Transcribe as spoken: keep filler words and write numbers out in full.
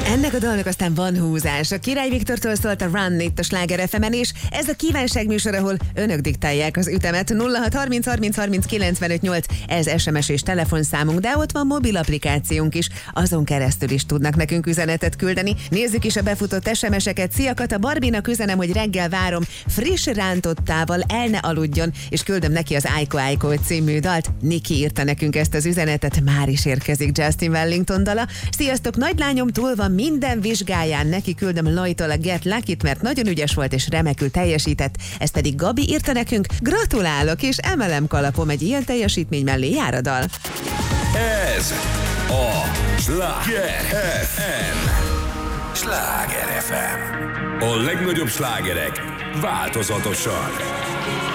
Ennek a dalnak aztán van húzás. A Király Viktortól szólt a Run itt a Sláger ef emen, és ez a kívánság műsor, ahol önök diktálják az ütemet. nulla hat harminc harminc harminc kilencvenöt nyolc, ez es em es és telefonszámunk, de ott van mobil applikációnk is, azon keresztül is tudnak nekünk üzenetet küldeni. Nézzük is a befutott es em eseket. Szia Kata, Barbinak üzenem, hogy reggel várom, friss rántottával el ne aludjon, és küldöm neki az Aiko Aiko című dalt. Niki írta nekünk ezt az üzenetet, már is érkezik Justin Wellington dala. Sziasztok, nagylányom túl van minden vizsgáján, neki küldöm Lojtól a Get Lucky-t, mert nagyon ügyes volt és remekül teljesített. Ezt pedig Gabi írta nekünk, gratulálok, és emelem kalapom, egy ilyen teljesítmény mellé jár a dal. Ez a Sláger ef em. Sláger ef em. A legnagyobb slágerek változatosan.